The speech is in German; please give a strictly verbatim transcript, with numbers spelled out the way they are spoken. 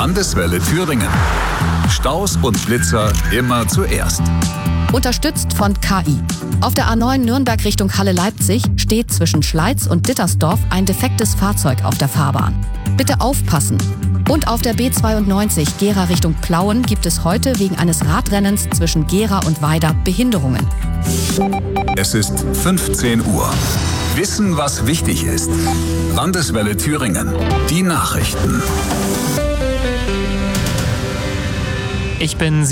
Landeswelle Thüringen. Staus und Blitzer immer zuerst. Unterstützt von K I. Auf der A neun Nürnberg Richtung Halle-Leipzig steht zwischen Schleiz und Dittersdorf ein defektes Fahrzeug auf der Fahrbahn. Bitte aufpassen. Und auf der B zweiundneunzig Gera Richtung Plauen gibt es heute wegen eines Radrennens zwischen Gera und Weida Behinderungen. Es ist fünfzehn Uhr. Wissen, was wichtig ist. Landeswelle Thüringen. Die Nachrichten. Ich bin